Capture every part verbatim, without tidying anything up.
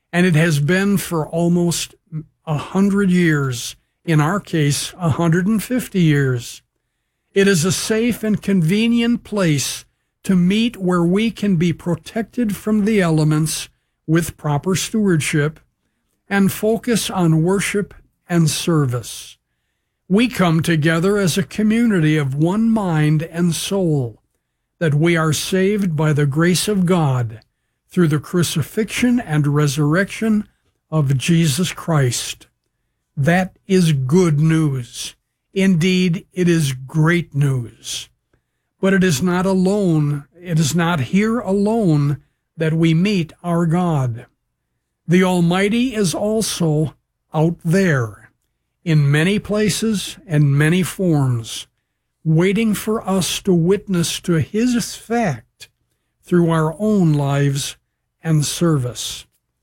and it has been for almost a hundred years, in our case, a hundred and fifty years. It is a safe and convenient place to meet where we can be protected from the elements with proper stewardship and focus on worship and service. We come together as a community of one mind and soul, that we are saved by the grace of God through the crucifixion and resurrection of Jesus Christ. That is good news. Indeed, it is great news. But it is not alone, it is not here alone that we meet our God. The Almighty is also out there, in many places and many forms, waiting for us to witness to His fact through our own lives and service.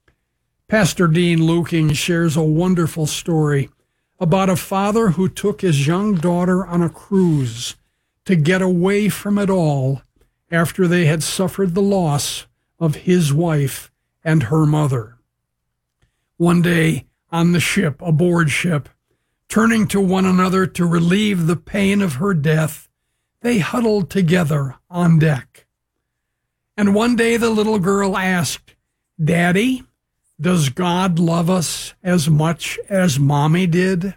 Pastor Dean Luking shares a wonderful story about a father who took his young daughter on a cruise to get away from it all after they had suffered the loss of his wife and her mother. One day on the ship, aboard ship, turning to one another to relieve the pain of her death, they huddled together on deck. And one day the little girl asked, "Daddy, does God love us as much as Mommy did?"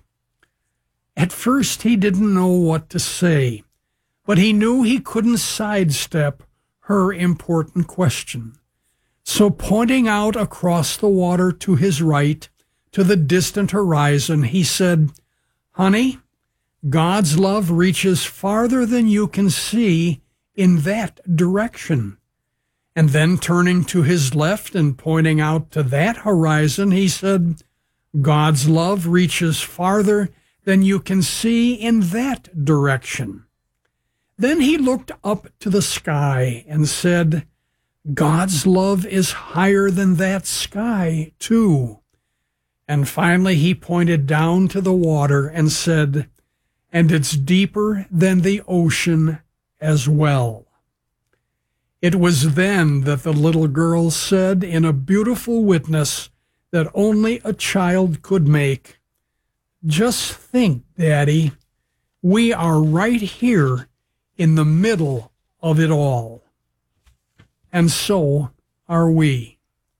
At first he didn't know what to say, but he knew he couldn't sidestep her important question. So pointing out across the water to his right, to the distant horizon, he said, "Honey, God's love reaches farther than you can see in that direction." And then turning to his left and pointing out to that horizon, he said, "God's love reaches farther than you can see in that direction." Then he looked up to the sky and said, "God's love is higher than that sky, too." And finally he pointed down to the water and said, "And it's deeper than the ocean as well." It was then that the little girl said in a beautiful witness that only a child could make, "Just think, Daddy, we are right here in the middle of it all." And so are we.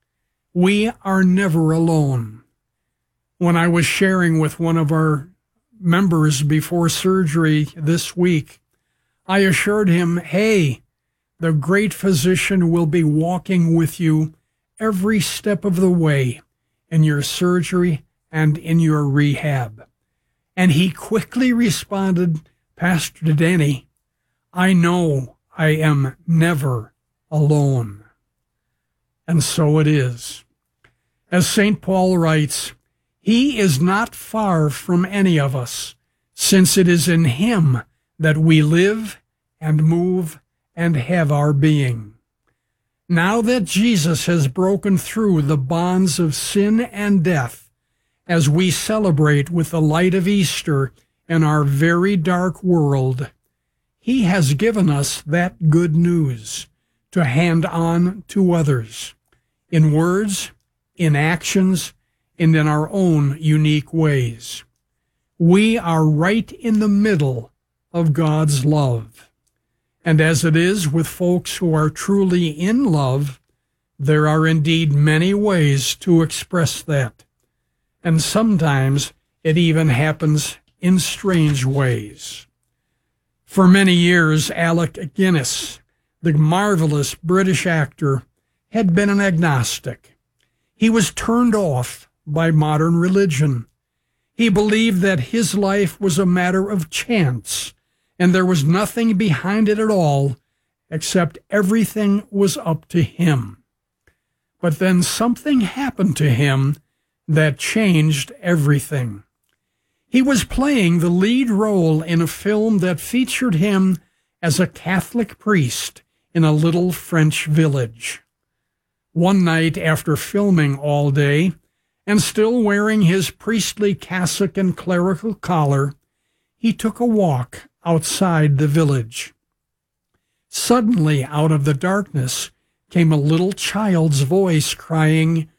We are never alone. When I was sharing with one of our members before surgery this week, I assured him, "Hey, the great physician will be walking with you every step of the way in your surgery and in your rehab." And he quickly responded, "Pastor Denny, I know I am never alone." And so it is. As Saint Paul writes, He is not far from any of us, since it is in Him that we live and move and have our being. Now that Jesus has broken through the bonds of sin and death, as we celebrate with the light of Easter in our very dark world, He has given us that good news to hand on to others, in words, in actions, and in our own unique ways. We are right in the middle of God's love. And as it is with folks who are truly in love, there are indeed many ways to express that. And sometimes it even happens in strange ways. For many years, Alec Guinness, the marvelous British actor, had been an agnostic. He was turned off by modern religion. He believed that his life was a matter of chance, and there was nothing behind it at all, except everything was up to him. But then something happened to him that changed everything. He was playing the lead role in a film that featured him as a Catholic priest in a little French village. One night after filming all day, and still wearing his priestly cassock and clerical collar, he took a walk outside the village. Suddenly, out of the darkness, came a little child's voice crying,